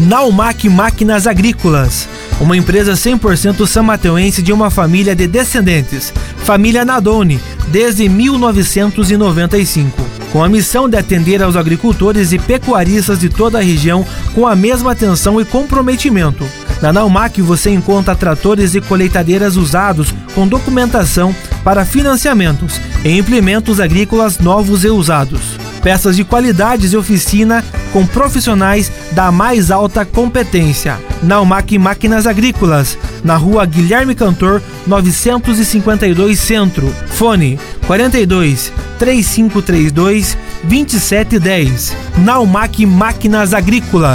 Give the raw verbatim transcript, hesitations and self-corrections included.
Naumac Máquinas Agrícolas, uma empresa cem por cento samateuense de uma família de descendentes, família Nadoni, desde mil novecentos e noventa e cinco. Com a missão de atender aos agricultores e pecuaristas de toda a região com a mesma atenção e comprometimento. Na Naumac você encontra tratores e colheitadeiras usados com documentação para financiamentos e implementos agrícolas novos e usados. Peças de qualidades e oficina com profissionais da mais alta competência. Naumac Máquinas Agrícolas, na rua Guilherme Cantor, novecentos e cinquenta e dois Centro. Fone quarenta e dois, três cinco três dois, vinte e sete dez. Naumac Máquinas Agrícolas.